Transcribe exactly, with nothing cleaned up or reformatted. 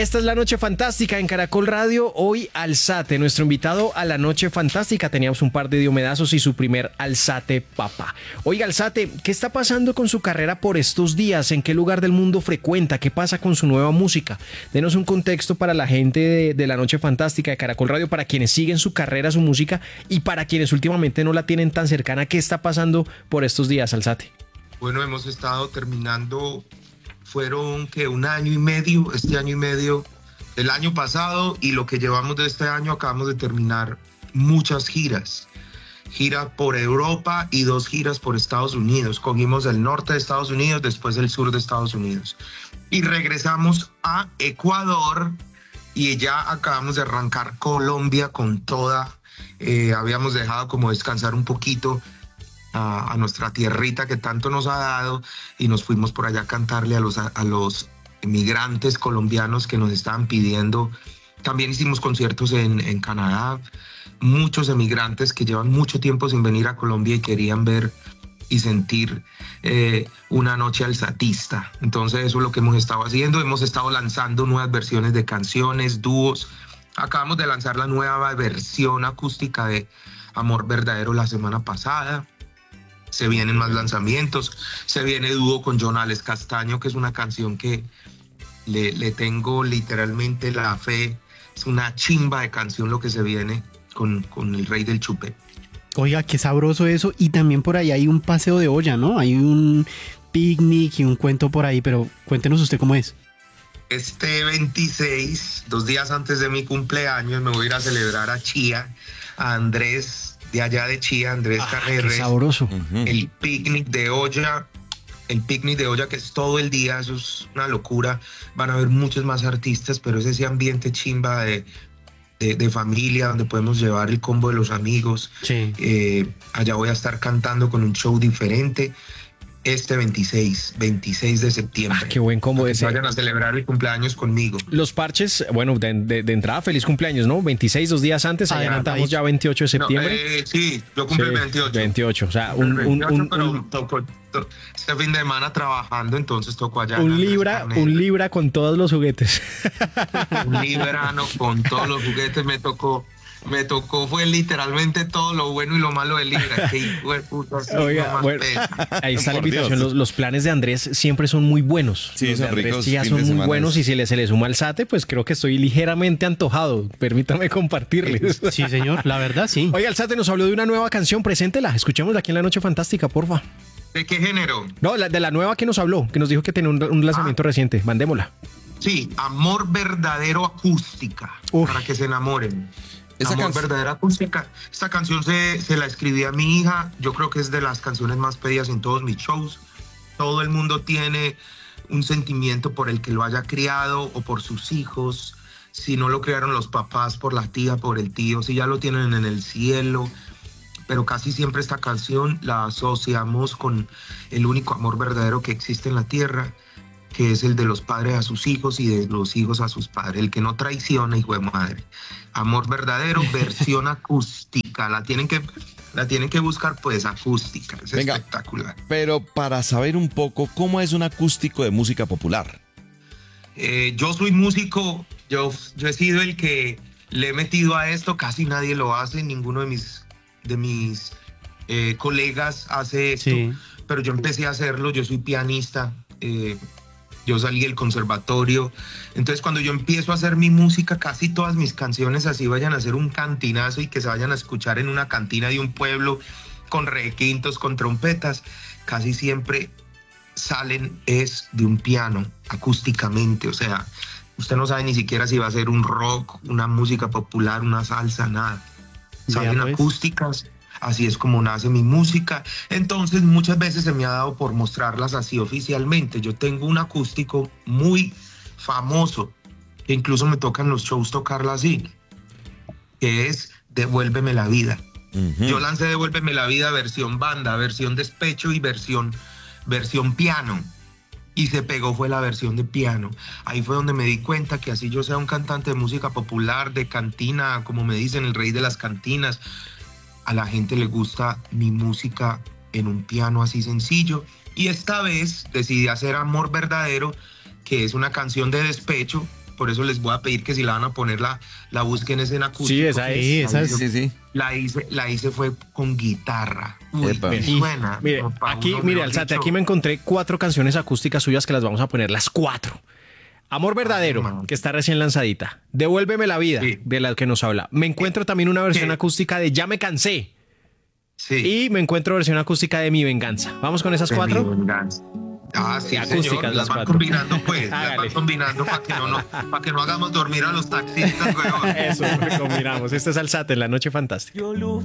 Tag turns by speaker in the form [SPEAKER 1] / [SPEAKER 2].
[SPEAKER 1] Esta es La Noche Fantástica en Caracol Radio. Hoy Alzate, nuestro invitado a La Noche Fantástica. Teníamos un par de diomedazos y su primer Alzate papá. Oiga, Alzate, ¿qué está pasando con su carrera por estos días? ¿En qué lugar del mundo frecuenta? ¿Qué pasa con su nueva música? Denos un contexto para la gente de, de La Noche Fantástica de Caracol Radio, para quienes siguen su carrera, su música, y para quienes últimamente no la tienen tan cercana. ¿Qué está pasando por estos días, Alzate?
[SPEAKER 2] Bueno, hemos estado terminando... Fueron que un año y medio, este año y medio del año pasado, y lo que llevamos de este año acabamos de terminar muchas giras. Gira por Europa y dos giras por Estados Unidos. Cogimos el norte de Estados Unidos, después el sur de Estados Unidos. Y regresamos a Ecuador y ya acabamos de arrancar Colombia con toda. Eh, habíamos dejado como descansar un poquito A, a nuestra tierrita que tanto nos ha dado, y nos fuimos por allá a cantarle a los, a, a los emigrantes colombianos que nos estaban pidiendo. También hicimos conciertos en, en Canadá, muchos emigrantes que llevan mucho tiempo sin venir a Colombia y querían ver y sentir eh, una noche alzatista. Entonces eso es lo que hemos estado haciendo. Hemos estado lanzando nuevas versiones de canciones, dúos. Acabamos de lanzar la nueva versión acústica de Amor Verdadero la semana pasada. Se vienen más lanzamientos, se viene dúo con Jonales Castaño, que es una canción que le, le tengo literalmente la fe. Es una chimba de canción lo que se viene con, con el Rey del Chupé.
[SPEAKER 3] Oiga, qué sabroso eso. Y también por ahí hay un paseo de olla, ¿no? Hay un picnic y un cuento por ahí, pero cuéntenos usted cómo es.
[SPEAKER 2] Este veintiséis, dos días antes de mi cumpleaños, me voy a ir a celebrar a Chía, a Andrés de allá de Chía, Andrés
[SPEAKER 3] ah,
[SPEAKER 2] Carreras.
[SPEAKER 3] Qué sabroso.
[SPEAKER 2] El picnic de olla, el picnic de olla que es todo el día, eso es una locura. Van a haber muchos más artistas, pero es ese ambiente chimba de, de, de familia, donde podemos llevar el combo de los amigos.
[SPEAKER 3] Sí.
[SPEAKER 2] Eh, allá voy a estar cantando con un show diferente. Este veintiséis de septiembre.
[SPEAKER 1] Ah, qué buen combo ese.
[SPEAKER 2] Vayan a celebrar el cumpleaños conmigo.
[SPEAKER 1] Los parches, bueno, de, de, de entrada, feliz cumpleaños, ¿no? veintiséis, dos días antes, adelantamos ya veintiocho de septiembre.
[SPEAKER 2] No, eh, sí, yo cumplí el veintiocho.
[SPEAKER 1] veintiocho, o sea, un... un, un,
[SPEAKER 2] pero
[SPEAKER 1] un
[SPEAKER 2] tocó, to, este fin de semana trabajando, entonces tocó allá.
[SPEAKER 1] Un libra, un libra con todos los juguetes.
[SPEAKER 2] Un librano con todos los juguetes me tocó. Me tocó, fue literalmente todo lo bueno y lo malo del Libra. Qué hijo de puta, así,
[SPEAKER 1] Oiga,
[SPEAKER 2] no
[SPEAKER 1] bueno, ahí está la invitación. Los, los planes de Andrés siempre son muy buenos.
[SPEAKER 4] Sí,
[SPEAKER 1] los de
[SPEAKER 4] son
[SPEAKER 1] Andrés
[SPEAKER 4] ricos.
[SPEAKER 1] ya son muy buenos, y si le, se le suma Alzate, pues creo que estoy ligeramente antojado. Permítame compartirles.
[SPEAKER 3] Sí, señor, la verdad, sí.
[SPEAKER 1] Oiga, Alzate nos habló de una nueva canción, preséntela. Escuchémosla aquí en La Noche Fantástica, porfa.
[SPEAKER 2] ¿De qué género?
[SPEAKER 1] No, la, de la nueva que nos habló, que nos dijo que tenía un, un lanzamiento ah. reciente. Mandémosla.
[SPEAKER 2] Sí, Amor Verdadero Acústica, Uf. para que se enamoren. Esa Amor can... Verdadera Acústica. Esta canción se, se la escribí a mi hija. Yo creo que es de las canciones más pedidas en todos mis shows. Todo el mundo tiene un sentimiento por el que lo haya criado o por sus hijos. Si no lo criaron los papás, por la tía, por el tío. Si ya lo tienen en el cielo. Pero casi siempre esta canción la asociamos con el único amor verdadero que existe en la tierra, que es el de los padres a sus hijos y de los hijos a sus padres, el que no traiciona, hijo de madre. Amor Verdadero, versión acústica, la tienen que, la tienen que buscar, pues acústica, es Venga, espectacular.
[SPEAKER 4] Pero para saber un poco, ¿cómo es un acústico de música popular?
[SPEAKER 2] Eh, yo soy músico, yo, yo he sido el que le he metido a esto, casi nadie lo hace, ninguno de mis, de mis eh, colegas hace esto, sí. Pero yo empecé a hacerlo, yo soy pianista, eh, yo salí del conservatorio, entonces cuando yo empiezo a hacer mi música, casi todas mis canciones así vayan a ser un cantinazo y que se vayan a escuchar en una cantina de un pueblo con requintos, con trompetas, casi siempre salen es de un piano, acústicamente, o sea, usted no sabe ni siquiera si va a ser un rock, una música popular, una salsa, nada. Salen pues. acústicas. Así es como nace mi música. Entonces muchas veces se me ha dado por mostrarlas así oficialmente. Yo tengo un acústico muy famoso, que incluso me toca en los shows tocarla así, que es Devuélveme la Vida. Uh-huh. Yo lancé Devuélveme la Vida versión banda, versión despecho y versión, versión piano. Y se pegó fue la versión de piano. Ahí fue donde me di cuenta que así yo sea un cantante de música popular, de cantina, como me dicen, el rey de las cantinas, a la gente le gusta mi música en un piano así sencillo. Y esta vez decidí hacer Amor Verdadero, que es una canción de despecho, por eso les voy a pedir que si la van a poner, la, la busquen es en acústico.
[SPEAKER 1] Sí, esa es.
[SPEAKER 3] Sí, esa es.
[SPEAKER 4] Sí, sí.
[SPEAKER 2] La hice, la hice fue con guitarra. Uy,
[SPEAKER 4] Epa.
[SPEAKER 2] me
[SPEAKER 1] Y,
[SPEAKER 2] suena.
[SPEAKER 1] mire,
[SPEAKER 2] papá,
[SPEAKER 1] aquí,
[SPEAKER 2] uno,
[SPEAKER 1] mire,
[SPEAKER 2] mejor
[SPEAKER 1] Alzate,
[SPEAKER 2] dicho.
[SPEAKER 1] aquí me encontré cuatro canciones acústicas suyas que las vamos a poner, las cuatro. Amor Verdadero,
[SPEAKER 2] man.
[SPEAKER 1] que está recién lanzadita. Devuélveme la vida,
[SPEAKER 2] Sí.
[SPEAKER 1] de la que nos habla. Me encuentro también una versión
[SPEAKER 2] ¿Qué?
[SPEAKER 1] acústica de Ya me cansé.
[SPEAKER 2] Sí.
[SPEAKER 1] Y me encuentro versión acústica de Mi Venganza. ¿Vamos con esas
[SPEAKER 2] de
[SPEAKER 1] cuatro?
[SPEAKER 2] Mi Venganza. Ah, sí,
[SPEAKER 1] acústicas
[SPEAKER 2] señor.
[SPEAKER 1] las
[SPEAKER 2] Las van
[SPEAKER 1] cuatro.
[SPEAKER 2] combinando, pues. Las
[SPEAKER 1] Hágale.
[SPEAKER 2] van combinando para que no, no, para que no hagamos dormir a los taxistas, weón.
[SPEAKER 1] Eso, lo que combinamos. Este es Alzate en la Noche Fantástica.